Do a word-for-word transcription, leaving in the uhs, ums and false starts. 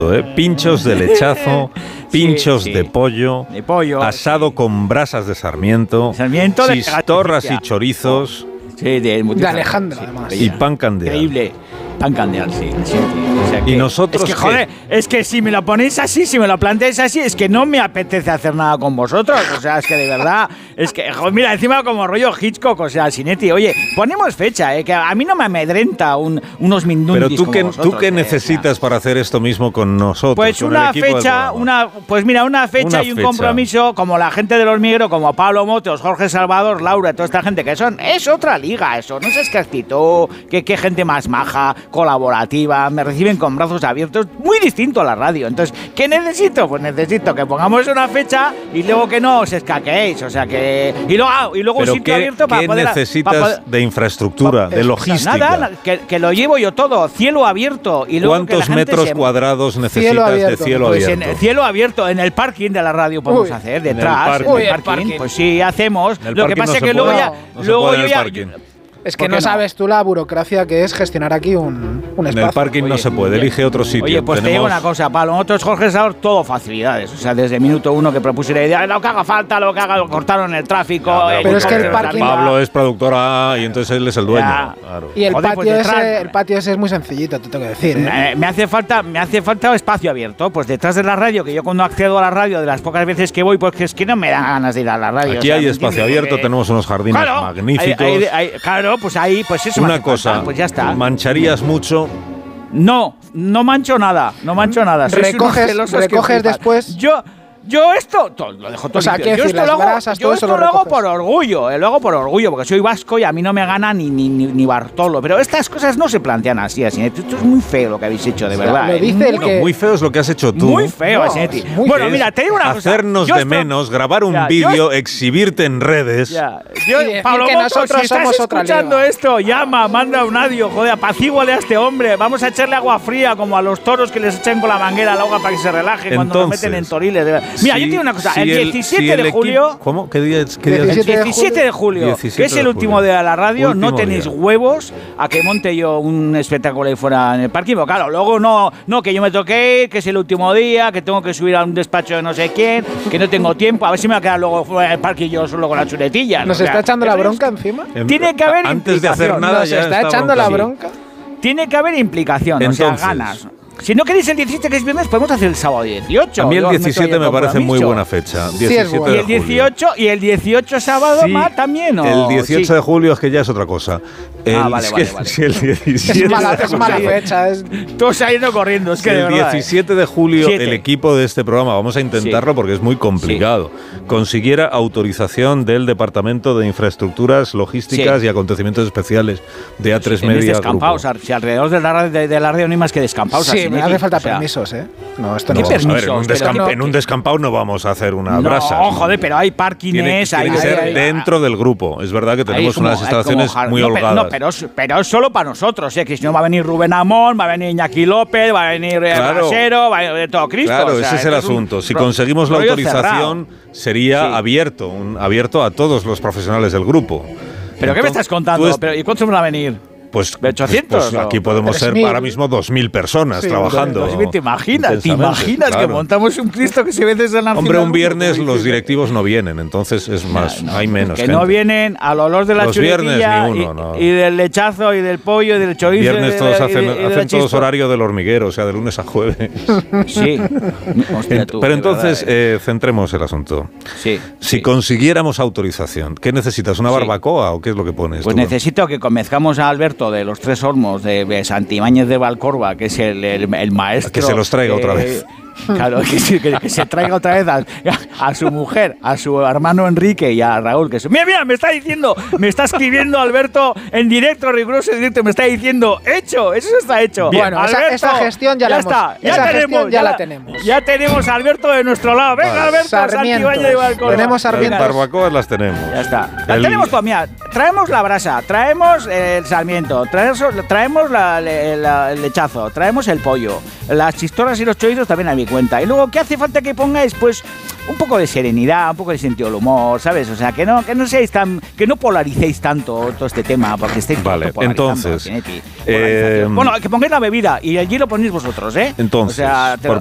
¿eh? Pinchos de lechazo, pinchos sí, sí. de pollo, de pollo, asado sí. con brasas de sarmiento, Sarmiento de chistorras y chorizos. Sí, de, de Alejandro, sí, además. Y pan candeal. Increíble. Pan candeal, sí. sí, sí. O sea que, y nosotros. Es que, joder, es que si me lo ponéis así, si me lo planteáis así, es que no me apetece hacer nada con vosotros. O sea, es que de verdad. Es que, joder, mira, encima como rollo Hitchcock, o sea, Sinetti, oye, ponemos fecha, eh, que a mí no me amedrenta un, unos mindundis. Pero tú, qué, ¿tú qué eh, necesitas o sea, para hacer esto mismo con nosotros? Pues con una fecha, una, pues mira, una fecha una y un fecha. compromiso, como la gente del hormiguero, como Pablo Motos, Jorge Salvador, Laura, toda esta gente que son, es otra liga eso. No sé qué actitud, qué, qué gente más maja, colaborativa. Me reciben con brazos abiertos, muy distinto a la radio. Entonces, ¿qué necesito? Pues necesito que pongamos una fecha y luego que no os escaquéis, o sea que y luego ah, y luego un sitio qué, abierto para ¿qué poder necesitas para poder, de infraestructura, pa, de logística? Nada, que, que lo llevo yo todo, cielo abierto y luego ¿cuántos que la gente metros se, cuadrados necesitas cielo abierto, de cielo pues abierto? En cielo abierto en el parking de la radio podemos Uy, hacer detrás, en el en Uy, el el parking, parking. pues sí hacemos. El Lo que parking pasa no es se que luego puede, ya no se luego puede en yo el ya parking. Es que ¿Por no, qué no? sabes tú la burocracia que es gestionar aquí un, un En espacio. el parking Oye, no se puede, elige otro sitio. Oye, pues Tenemos... te digo una cosa, Pablo. Nosotros, Jorge Salvador, todo facilidades. O sea, desde el minuto uno que propuse la idea, lo que haga falta, lo que haga, lo cortaron el tráfico. Ya, eh, pero es que el la parking- vida. Pablo es productora y entonces él es el dueño. Ya. Claro. Y el, Joder, patio pues detrás- ese, el patio ese es muy sencillito, te tengo que decir. ¿eh? Me, me hace falta, me hace falta espacio abierto. Pues detrás de la radio, que yo cuando accedo a la radio, de las pocas veces que voy, pues que es que no me dan ganas de ir a la radio. Aquí o sea, hay ¿me espacio entiendes? abierto, Porque- tenemos unos jardines Claro, magníficos. hay- hay- hay- claro, pues ahí, pues eso me Una hace cosa, falta, pues ya está. mancharías mucho. No, no mancho nada, no mancho nada. Sois unos Recoges- celosos que recoges flipas. después. Yo, yo esto, todo, lo dejo todo O sea, limpio. quiero Yo decir, esto lo las hago, brasas, yo todo eso esto lo lo hago recoges. por orgullo, eh, lo hago por orgullo, porque soy vasco y a mí no me gana ni, ni, ni, ni Bartolo. Pero estas cosas no se plantean así, así. Esto es muy feo lo que habéis hecho, de verdad. lo eh. dice el No, que- muy feo es lo que has hecho tú. Muy feo, No, Asinetti. es muy Bueno, Es mira, te digo una cosa. hacernos Yo de esto- menos, grabar un Ya, yo vídeo, exhibirte en redes. Ya. Yo, Y decir Pablo que Motos, nosotros si estás somos otra escuchando liga. esto, llama, manda un audio, joder, apacíguale a este hombre. Vamos a echarle agua fría como a los toros que les echan con la manguera al agua para que se relajen cuando nos Entonces, meten en toriles. de verdad. Mira, si- yo te digo una cosa. si el el- diecisiete si el de equipo- julio. ¿Cómo? ¿Qué día es? ¿Qué día es? diecisiete de diecisiete de julio, diecisiete que es el de último julio. día de la radio, no Último tenéis día. huevos a que monte yo un espectáculo ahí fuera en el parque. Pero claro, luego no, no, que yo me toqué, que es el último día, que tengo que subir a un despacho de no sé quién, que no tengo tiempo. A ver si me va a quedar luego fuera del parque yo solo con la chuletilla. ¿Nos O sea, está echando la eso es- bronca encima? En- Tiene que haber Antes de hacer implicación. nada ¿Nos ya está está echando la bronca. bronca? Tiene que haber implicación, Entonces, o sea, ganas. Si no queréis el diecisiete, que es viernes, podemos hacer el sábado dieciocho. A mí el Yo os meto diecisiete ahí me el parece muy compromiso. buena fecha. es diecisiete bueno. ¿Y de el julio. dieciocho, y el dieciocho sábado, Sí, ma, también? ¿o? El dieciocho Sí. de julio es que ya es otra cosa. El, Ah, vale, es vale, que vale. si el diecisiete Es mala, de es mala julio- fecha. Es... Todos saliendo corriendo, es Si que de el verdad. ¿eh? diecisiete de julio Siete. el equipo de este programa, vamos a intentarlo Sí. porque es muy complicado, consiguiera autorización del Departamento de Infraestructuras, Logísticas Sí. y Acontecimientos Especiales de A tres Tenéis Media descampados, Grupo. si alrededor de la, radio, de, de la radio no hay más que descampados. Sí, me Asinetti. hace falta O sea, permisos, ¿eh? No, esto ¿Qué no. Vamos a ver, en un, permisos? descamp- Pero no- en un descampado no vamos a hacer una No, brasa. joder, pero hay Tiene, parkings, tiene hay... que ser hay- dentro del grupo. Es verdad que hay tenemos como- unas hay instalaciones como jar- muy no, pero- holgadas. No, pero, es- pero es solo para nosotros, ¿eh? Que si no va a venir Rubén Amón, va a venir Iñaki López, va a venir eh, Claro. Brasero, va a venir todo Cristo. Claro, o sea, ese es el esto un asunto. Si ro- conseguimos la rollo autorización, cerrado. sería Sí. abierto, un- abierto a todos los profesionales del grupo. ¿Pero qué Entonces, me estás tú contando? es- ¿Pero, ¿Y cuántos van a venir? Pues, ¿De ochocientos pues, pues o- aquí podemos ser tres mil? ahora mismo dos mil personas Sí, trabajando. Dos mil, ¿Te imaginas? ¿Te intensamente, imaginas que claro. montamos un Cristo que se ve desde la Hombre, un viernes como los dices? directivos no vienen, entonces es más, No, hay menos que gente. no vienen al olor de la Los chuletilla viernes ni uno, y, no. y del lechazo y del pollo y del chorizo. Viernes y de- todos y de- hacen, y de la hacen todos chispa. horario del hormiguero, o sea, de lunes a jueves. Sí. Hostia, Ent- tú, Pero de entonces, verdad, eh. eh, centremos el asunto. Sí. Si sí. consiguiéramos autorización, ¿qué necesitas? ¿Una Sí. barbacoa o qué es lo que pones? Pues tú? necesito que convenzcamos a Alberto de los Tres Olmos de, de Santibáñez de Valcorba, que es el, el, el maestro. Que se los traiga otra vez. Claro, que, se- que- que se traiga otra vez a, a su mujer, a su hermano Enrique y a Raúl. Que se- mira, mira, me está diciendo, me está escribiendo Alberto en directo, riguroso en directo, me está diciendo, hecho, eso está hecho. Bueno, esa- esa gestión ya la hemos- está, ya esa tenemos, gestión ya ya la la- tenemos. Ya tenemos a Alberto de nuestro lado. Venga, Vale. Alberto, Sarmientos. Santibáñez de Valcorba. Tenemos Las sarmientos. barbacoas las tenemos. Ya está. La El- tenemos toda, mira, traemos la brasa, traemos el sarmiento, traemos, traemos la- la- la- el lechazo, traemos el pollo, las chistorras y los chorizos también a mi cuenta. Y luego, ¿qué hace falta que pongáis? Pues un poco poco de serenidad, un poco de sentido del humor, ¿sabes? O sea, que no, que no seáis tan, que no polaricéis tanto todo este tema, porque estáis vale, entonces, eh, bueno, que pongáis la bebida y allí lo ponéis vosotros, ¿eh? Entonces, o sea, te por